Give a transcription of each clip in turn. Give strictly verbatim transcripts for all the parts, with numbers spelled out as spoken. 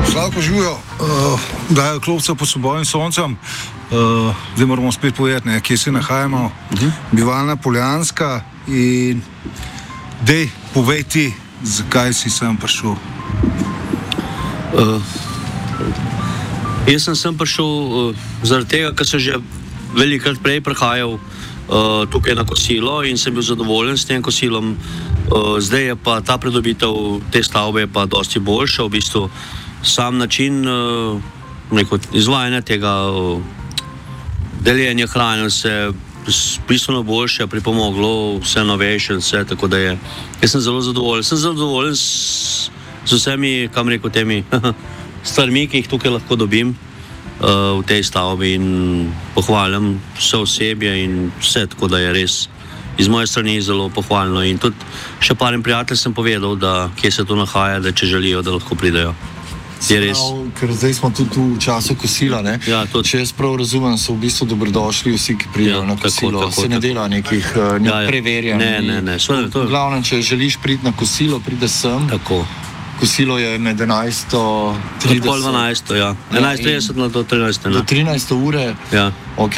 Slavko živijo, uh, dajo klopca pod sobojim soncem. Uh, zdaj moramo spet povedati, ne, kje se nahajamo. Uh-huh. Bivalna Poljanska in dej, povej ti, zakaj si sem prišel. Uh, jaz sem sem prišel uh, zaradi tega, ker sem že velikrat prej prihajal uh, tukaj na kosilo in sem bil zadovoljen s tem kosilom. Uh, zdaj je pa ta pridobitev te stavbe pa dosti boljša, v bistvu sam način uh, neko, izvajanja tega uh, deljenja hrane se bistveno boljše pripomoglo, vse novejše, vse, tako da je. Jaz sem zelo zadovoljen. Sem zadovoljen s, z vsemi, kam rekel, temi stvarmi, ki jih tukaj lahko dobim uh, v tej stavbi in pohvalim vse osebje in vse, tako da je res iz moje strani zelo pohvalno. In tudi še parim prijatelj sem povedal, da kje se to nahaja, da če želijo, da lahko pridejo. Prav, ker zdaj smo tudi v času kosila, ne? Ja, če jaz prav razumem, so v bistvu dobrodošli vsi, ki pridejo ja, na kosilo. Tako, tako, se ne dela nekih uh, ja, ja. preverjanj. Ne, ne, ne. Sveda, to... V glavnem, če želiš priti na kosilo, pride sem. Tako. Kosilo je med enajsto trideset. Pol dvanajsto, ja. enajsto trideset do trinajste. Do trinajste ure. Ja. Ok.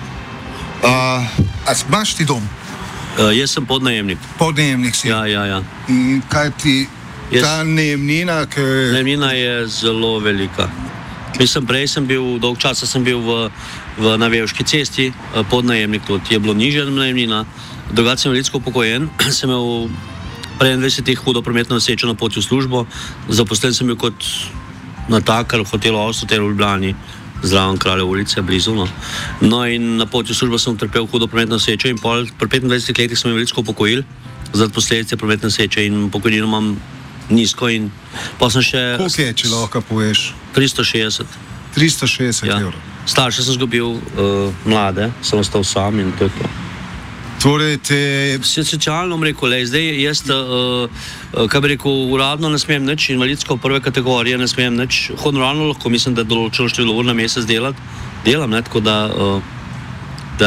Uh, A imaš ti dom? Uh, jaz sem podnajemnik. Podnajemnik si? Ja, ja, ja. In kaj ti... Yes. Ta najemnina, ki... Najemnina je zelo velika. Mislim, prej sem bil, dolg časa sem bil v, v Navevški cesti, podnajemnik tudi. Je bilo nižja najemnina, drugače sem veliko upokojen, sem imel prej dvajset hudo prometno nesrečo na poti v službo, zaposlen sem bil kot natakar v hotelu Avstotel v Ljubljani, zraven Kralje ulice, blizu. No. no in na poti v službo sem trpel hudo prometno nesrečo in pol, pri petindvajsetih letih sem veliko upokojil zaradi posledice prometne nesreče in pokojnino imam nizko in pa sem še... Koliko je, če lahko poveš? tristo šestdeset. tristo šestdeset ja. evrov. Starše sem zgubil uh, mlade, sem ostal sam in to je to. Torej te... Socialno bom rekel, lej, zdaj jaz, uh, uh, kaj bi rekel, uradno ne smem nič, invalidsko prve kategorije ne smem nič, honorarno lahko mislim, da določeno število ur na mesec delat, delam, ne, tako da, uh, da,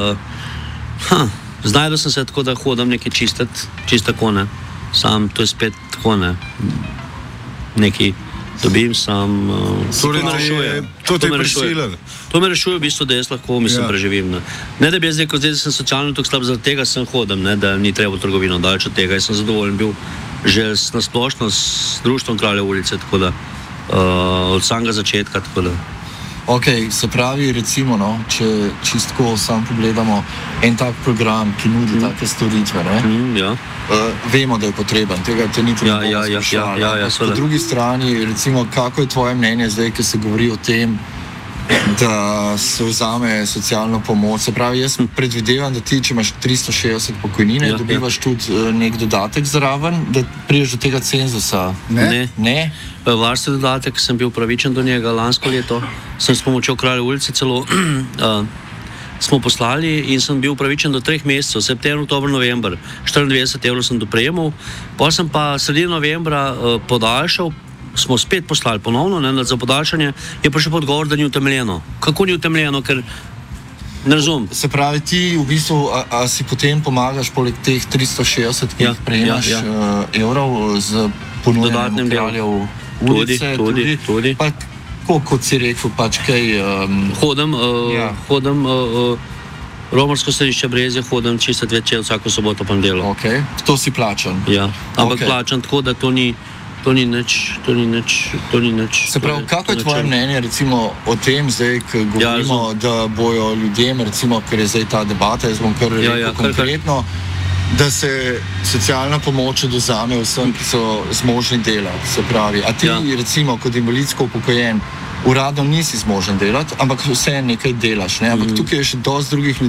ha, znajdel sem se tako, da hodam nekaj čistet, čist tako, ne. Sam to je spet tako, ne, neki dobim, sam, uh, torej, to me rešuje. To te prisile. To me rešuje v bistvu, da jaz lahko, mislim, ja. preživim. Ne. ne, da bi jaz rekel, zdaj, da sem socialno tako slab, zaradi tega sem hodem, ne, da ni treba v trgovino, daleč od tega. Jaz sem zadovoljen bil že na splošno s društvom Kralje ulice, tako da, uh, od samega začetka, tako da. Ok, se pravi, recimo, no, če čistko sam pogledamo en tak program, ki nudi mm. take storitve, ne? Mm, ja. uh, vemo, da je potreben, tega te niti ja, ne bomo ja, ja, sprašali. Ja, ja, ja, po drugi strani, recimo, kako je tvoje mnenje zdaj, ki se govori o tem, da se vzame socialno pomoč? Se pravi, jaz predvidevam, da ti, če imaš tristo šestdeset pokojnine, ja, dobivaš ja. tudi uh, nek dodatek zraven, da priješ do tega cenzusa. Ne. ne. ne? Varstveni dodatek, sem bil pravičen do njega lansko leto, sem s pomočjo Kralje ulice celo uh, smo poslali in sem bil pravičen do treh mesecev, september, oktober, november, štiriindevetdeset evrov sem doprejemal, potem sem pa sredino novembra uh, podaljšal, smo spet poslali ponovno, ne, za podaljšanje, je pa še odgovor, da ni utemeljeno. Kako ni utemeljeno, ker ne razumem. Se pravi, ti v bistvu, a, a si potem pomagaš poleg teh tristo šestdeset, ki ja, jih prejemaš ja, ja. Uh, evrov z ponujanjem Kraljev ulice, tudi, tudi, tudi. Pa, ko, kot si rekel, pač kaj... Um, hodem, uh, ja. hodem, uh, uh, Romarsko središče Brezje, hodem čistat večer vsako soboto pa nedeljo. Ok, to si plačan. Ja, ampak okay. plačan tako, da to ni, to ni nič, to ni nič, to ni nič. Se pravi, kako je tvoje mnenje, recimo, o tem zdaj, ko govorimo, ja, da bojo ljudem, recimo, ker je zdaj ta debata, jaz bom kar ja, rekel ja, konkretno, kar, kar. da se socialna pomoč odvzame vsem, ki so zmožni delati. Se pravi, a ti, ja. recimo, kot invalidsko upokojen, uradno nisi zmožen delati, ampak vse nekaj delaš, ne? Ampak mm. tukaj je še dosti drugih ljudi,